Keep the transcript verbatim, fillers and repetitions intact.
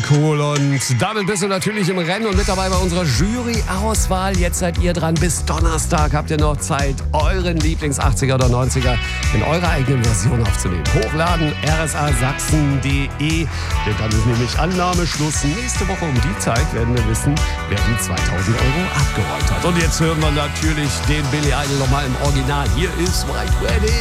cool. Und damit bist du natürlich im Rennen und mit dabei bei unserer Jury-Auswahl. Jetzt seid ihr dran. Bis Donnerstag habt ihr noch Zeit, euren Lieblings-achtziger oder neunziger in eurer eigenen Version aufzunehmen. Hochladen r s a sachsen punkt d e. Denn dann ist nämlich Annahmeschluss. Nächste Woche um die Zeit werden wir wissen, wer die zweitausend Euro abgeräumt hat. Und jetzt hören wir natürlich den Billy Idol nochmal im Original. Hier ist White Wedding.